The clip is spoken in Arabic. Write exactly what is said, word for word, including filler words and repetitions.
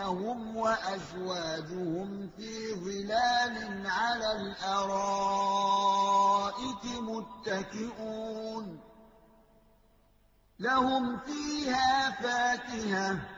هم وأزواجهم في ظلال على الأرائك متكئون لهم فيها فاكهة